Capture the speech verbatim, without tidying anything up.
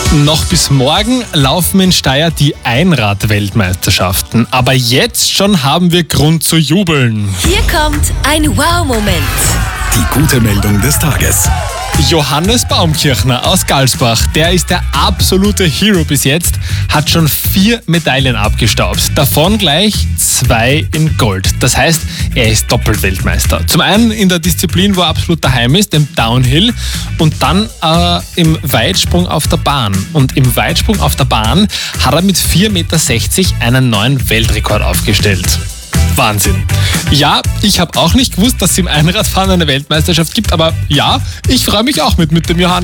Noch bis morgen laufen in Steyr die Einrad-Weltmeisterschaften. Aber jetzt schon haben wir Grund zu jubeln. Hier kommt ein Wow-Moment. Die gute Meldung des Tages. Johannes Baumkirchner aus Galsbach, der ist der absolute Hero bis jetzt, hat schon vier Medaillen abgestaubt. Davon gleich zwei in Gold. Das heißt, er ist Doppelweltmeister. Zum einen in der Disziplin, wo er absolut daheim ist, dem Downhill, und dann äh, im Weitsprung auf der Bahn. Und im Weitsprung auf der Bahn hat er mit vier Meter sechzig einen neuen Weltrekord aufgestellt. Wahnsinn. Ja, ich habe auch nicht gewusst, dass es im Einradfahren eine Weltmeisterschaft gibt, aber ja, ich freue mich auch mit, mit dem Johannes.